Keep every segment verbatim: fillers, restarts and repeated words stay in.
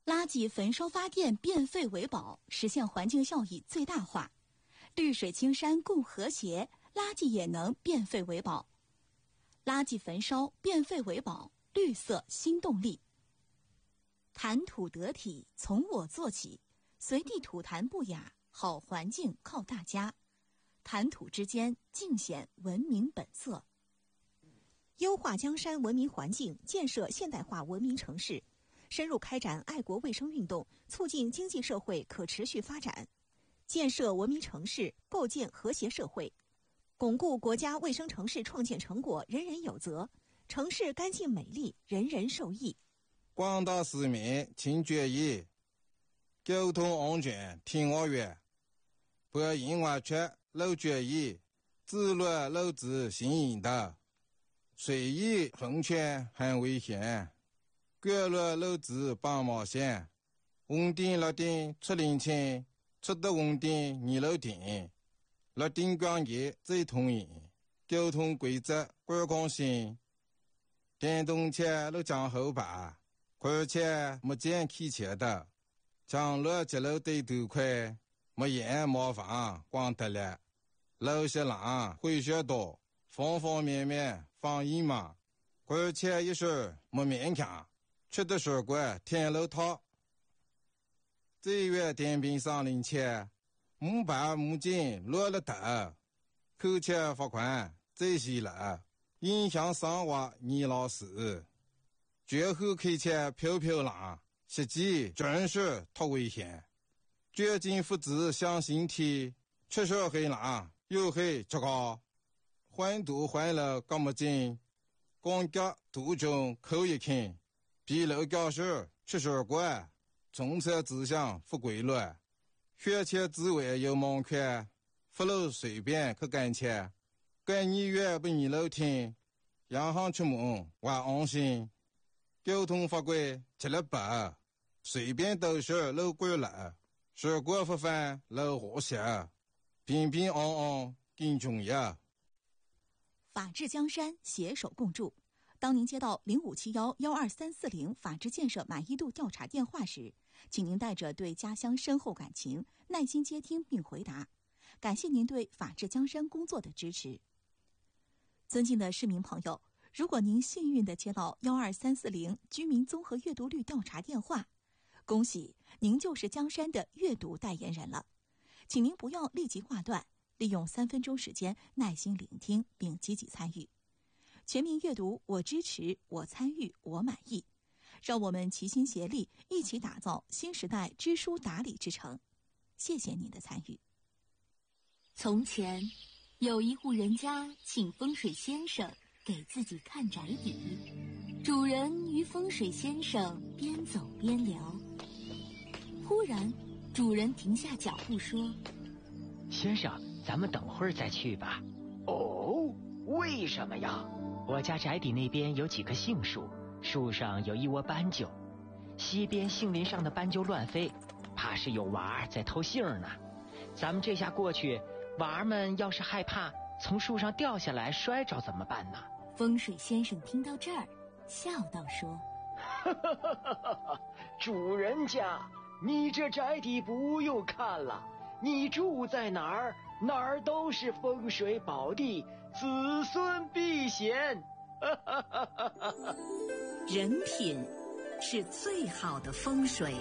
垃圾焚烧发电，变废为宝，实现环境效益最大化。绿水青山共和谐，垃圾也能变废为宝。垃圾焚烧，变废为宝，绿色新动力。谈吐得体，从我做起，随地吐痰不雅，好环境靠大家。谈吐之间，尽显文明本色。 优化江山文明环境，建设现代化文明城市，深入开展爱国卫生运动，促进经济社会可持续发展，建设文明城市，构建和谐社会，巩固国家卫生城市创建成果人人有责，城市干净美丽，人人受益。 广大市民请注意，交通安全听我话，不因为缺漏注意，自乱漏子行引导，随意横穿很危险，过路漏子帮忙线，红灯绿灯出领清，出得红灯你路停，绿灯光节最通行，交通规则观光性，电动车路将后排，而且没见开车的，将路接路对头快，没眼麻烦光得了，路些浪会学多，方方面面防疫嘛，而且一时没勉强，吃的水果天路套。这月电瓶上领车，木板木筋落了头，扣钱罚款这些了，影响生活你老死。绝后开车飘飘浪，实际真是太危险。绝境父子向心体，吃手黑浪又黑这个，环堵环了干么劲，光脚途中口一看，比楼教室吃水果，从车指向不规律，学车之外有盲圈，不路随便去赶车，赶你越不你楼听，洋行出门我安心。交通法规吃了白，随便都是路过了，水果不犯路和谐，平平安安更重要。 法治江山，携手共筑。当您接到零五七幺幺二三四零法治建设满意度调查电话时，请您带着对家乡深厚感情，耐心接听并回答。感谢您对法治江山工作的支持。尊敬的市民朋友，如果您幸运地接到幺二三四零居民综合阅读率调查电话，恭喜您就是江山的阅读代言人了。请您不要立即挂断，利用三分钟时间耐心聆听并积极参与。全民阅读，我支持，我参与，我满意。让我们齐心协力，一起打造新时代知书达理之城。谢谢您的参与。 从前，有一户人家请风水先生给自己看宅邸，主人与风水先生边走边聊。忽然，主人停下脚步说：“ 先生，咱们等会儿再去吧。”“ 哦，为什么呀？”“ 我家宅邸那边有几棵杏树，树上有一窝斑鸠，西边杏林上的斑鸠乱飞，怕是有娃儿在偷杏呢。咱们这下过去，娃儿们要是害怕从树上掉下来摔着怎么办呢？” 风水先生听到这儿，笑道说：“ 哈哈哈哈哈！主人家，你这宅邸不用看了，你住在哪儿，哪儿都是风水宝地，子孙必显。”哈哈哈哈哈！ 人品是最好的风水。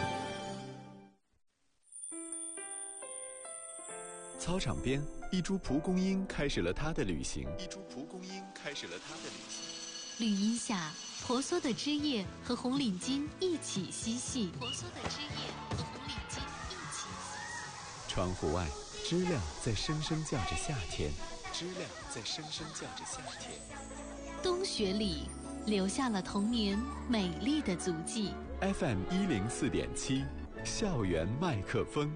操场边，一株蒲公英开始了它的旅行。 一株蒲公英开始了它的旅行。 绿荫下，婆娑的枝叶和红领巾一起嬉戏。婆娑的枝叶和红领巾一起嬉戏。 窗户外，知了在声声叫着夏天。 知了在声声叫着夏天。 冬雪里，留下了童年美丽的足迹。 F M 一零四点七，校园麦克风。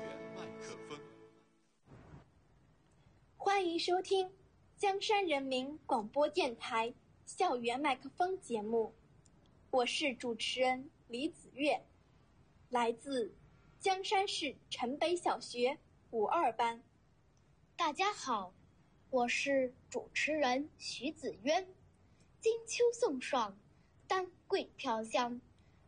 欢迎收听江山人民广播电台校园麦克风节目，我是主持人李子月，来自江山市城北小学五二班。 大家好，我是主持人徐子渊。金秋送爽，丹桂飘香，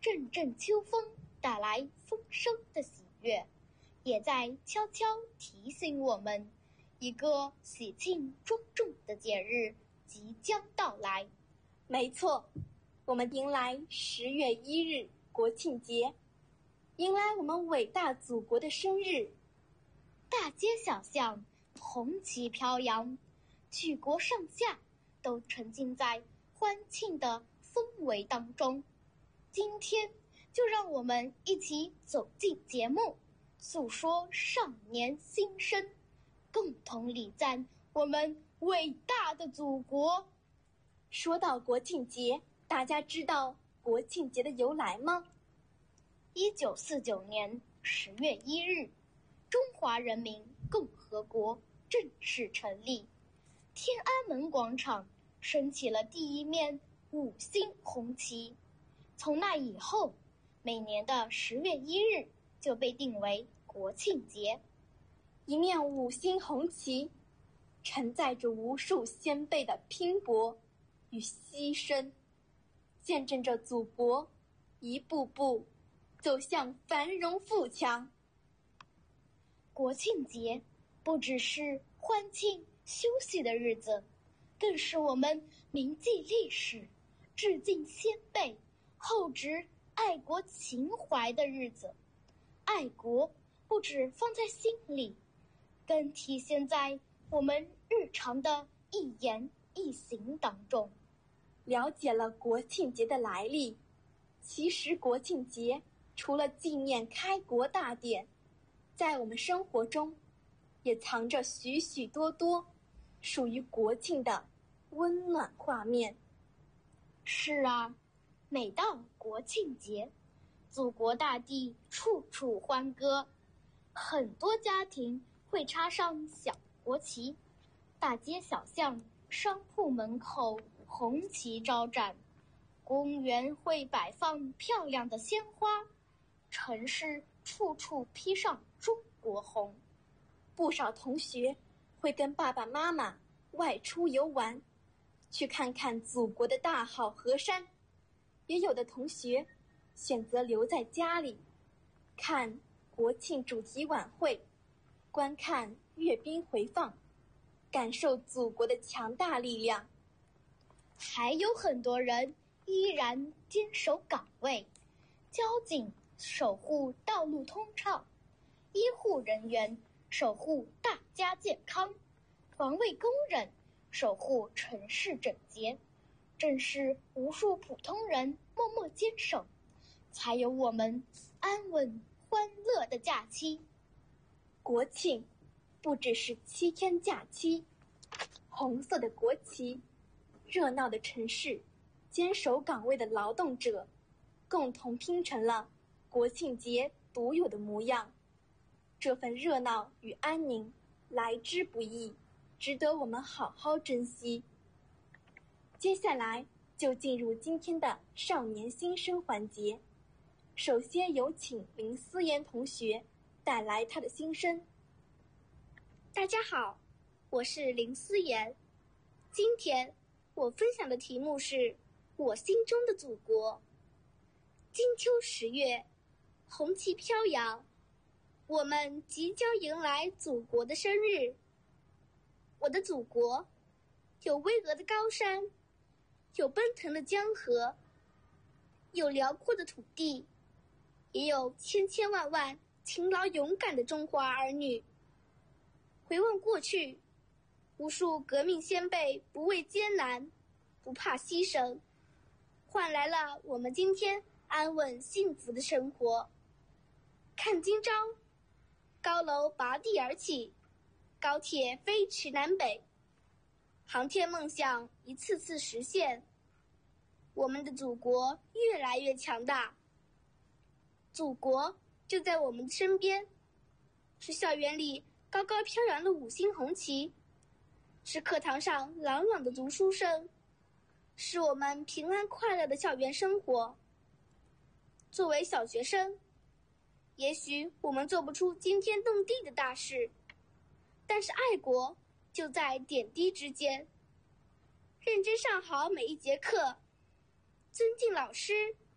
阵阵秋风带来丰收的喜悦，也在悄悄提醒我们，一个喜庆庄重的节日即将到来。 没错，我们迎来十月一日国庆节，迎来我们伟大祖国的生日。 大街小巷红旗飘扬，举国上下都沉浸在欢庆的氛围当中。今天就让我们一起走进节目，诉说少年心声，共同礼赞我们伟大的祖国。 说到国庆节，大家知道国庆节的由来吗？ 一九四九年十月一日，中华人民共和国正式成立，天安门广场升起了第一面五星红旗。从那以后，每年的十月一日就被定为国庆节。 一面五星红旗，承载着无数先辈的拼搏与牺牲，见证着祖国一步步走向繁荣富强。 国庆节不只是欢庆休息的日子，更是我们铭记历史、致敬先辈、厚植爱国情怀的日子。爱国不只放在心里，更体现在我们日常的一言一行当中。 了解了国庆节的来历，其实国庆节除了纪念开国大典，在我们生活中也藏着许许多多属于国庆的温暖画面。 是啊，每到国庆节，祖国大地处处欢歌，很多家庭会插上小国旗，大街小巷、商铺门口红旗招展，公园会摆放漂亮的鲜花，城市处处披上中国红。 不少同学会跟爸爸妈妈外出游玩，去看看祖国的大好河山。也有的同学选择留在家里，看国庆主题晚会，观看阅兵回放，感受祖国的强大力量。 还有很多人依然坚守岗位，交警守护道路通畅，医护人员守护大家健康，环卫工人守护城市整洁。正是无数普通人默默坚守，才有我们安稳欢乐的假期。 国庆不只是七天假期，红色的国旗，热闹的城市，坚守岗位的劳动者，共同拼成了国庆节独有的模样。这份热闹与安宁来之不易，值得我们好好珍惜。接下来就进入今天的少年新生环节，首先有请林思妍同学带来她的心声。 大家好，我是林思妍，今天我分享的题目是我心中的祖国。金秋十月，红旗飘扬，我们即将迎来祖国的生日。我的祖国有巍峨的高山，有奔腾的江河，有辽阔的土地，也有千千万万勤劳勇敢的中华儿女。回望过去，无数革命先辈不畏艰难，不怕牺牲，换来了我们今天安稳幸福的生活。看今朝，高楼拔地而起，高铁飞驰南北，航天梦想一次次实现，我们的祖国越来越强大。祖国就在我们的身边，是校园里高高飘扬的五星红旗，是课堂上朗朗的读书声，是我们平安快乐的校园生活。作为小学生，也许我们做不出惊天动地的大事，但是爱国就在点滴之间。认真上好每一节课，尊敬老师，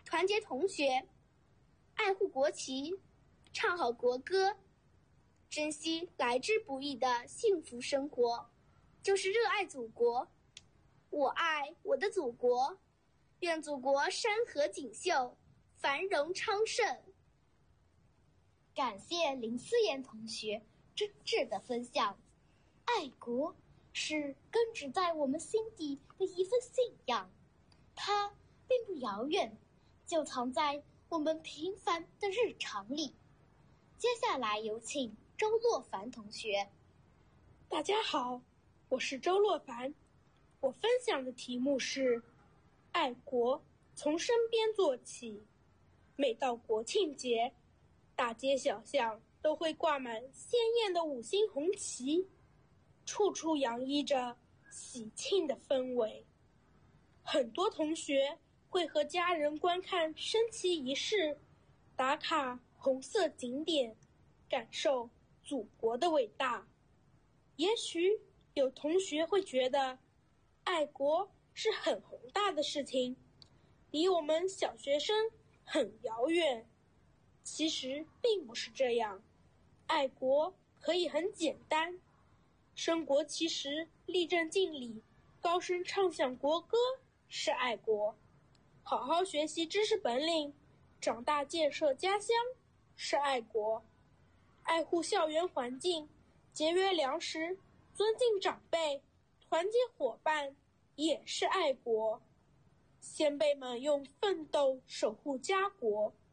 团结同学，爱护国旗，唱好国歌，珍惜来之不易的幸福生活，就是热爱祖国。我爱我的祖国，愿祖国山河锦绣，繁荣昌盛。 感谢林思妍同学真挚的分享。爱国是根植在我们心底的一份信仰，它并不遥远，就藏在我们平凡的日常里。接下来有请周洛凡同学。 大家好，我是周洛凡，我分享的题目是爱国从身边做起。每到国庆节，大街小巷都会挂满鲜艳的五星红旗，处处洋溢着喜庆的氛围。很多同学会和家人观看升旗仪式，打卡红色景点，感受祖国的伟大。也许有同学会觉得爱国是很宏大的事情，离我们小学生很遥远。其实并不是这样，爱国可以很简单。升国旗时立正敬礼，高声唱响国歌是爱国。好好学习知识本领，长大建设家乡是爱国。爱护校园环境，节约粮食，尊敬长辈，团结伙伴也是爱国。先辈们用奋斗守护家国，